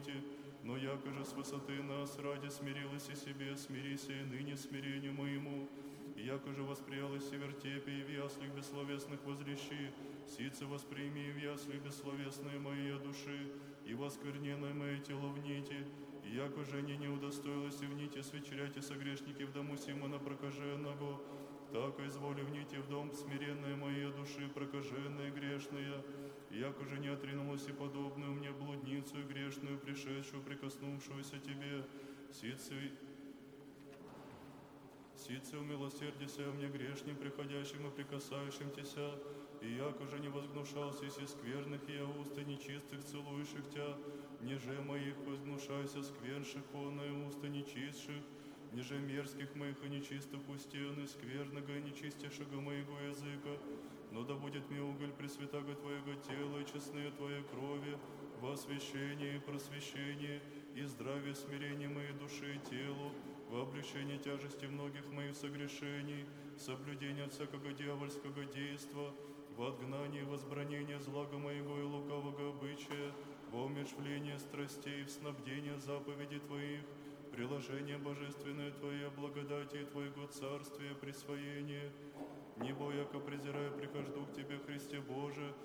нити, но якоже с высоты нас ради смирилась и себе, смирися и ныне смирению моему. И якоже восприялась и вертепе, и в яслях бессловесных возлещи, сице восприми и в яслях бессловесные моей души, и воскверненное мое тело в нити, и якоже не удостоилась и в нити свечерять и согрешники в дому Симона прокаженного, так изволи в нити в дом смиренной моей души прокаженная и грешная, якоже не отринулась и подобную мне блудницу и грешную, пришедшую, прикоснувшуюся тебе, Сице умилосердися мне грешним, приходящим и прикасающим Теся, и якоже не возгнушался из скверных и уст и нечистых целующих Тя, ниже моих возгнушайся сквернших онные уста нечистших, ниже мерзких моих и нечистых устен, и скверного и нечистейшего моего языка, но да будет мне уголь пресвятаго Твоего тела и честные Твоей крови, во освящении и просвещении, и здравие смирения моей души и телу, во облегчение тяжести многих моих согрешений, соблюдение от всякого дьявольского действа, во отгнание и возбранение злага моего и лукавого обычая, во умерщвление страстей, в снабдение заповедей Твоих, приложение божественное Твое, благодати Твоего царствия, присвоение. Не бояко презирая, прихожду к Тебе, Христе Боже,